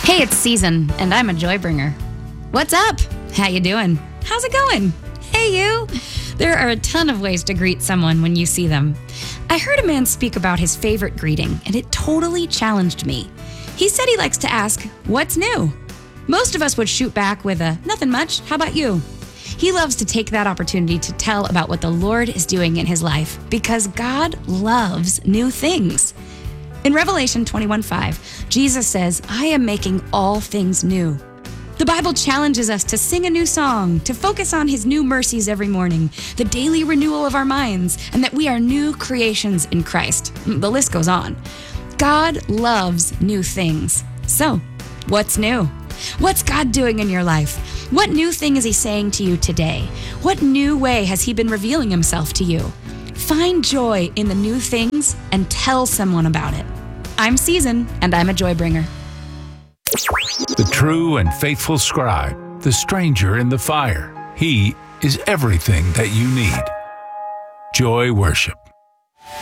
Hey, it's Season, and I'm a joy bringer. What's up? How you doing? How's it going? Hey, you! There are a ton of ways to greet someone when you see them. I heard a man speak about his favorite greeting, and it totally challenged me. He said he likes to ask, "What's new?" Most of us would shoot back with a, "Nothing much, how about you?" He loves to take that opportunity to tell about what the Lord is doing in his life, because God loves new things. In Revelation 21:5, Jesus says, "I am making all things new." The Bible challenges us to sing a new song, to focus on his new mercies every morning, the daily renewal of our minds, and that we are new creations in Christ. The list goes on. God loves new things. So, what's new? What's God doing in your life? What new thing is he saying to you today? What new way has he been revealing himself to you? Find joy in the new things and tell someone about it. I'm Season, and I'm a joy bringer. The true and faithful scribe, the stranger in the fire. He is everything that you need. Joy Worship.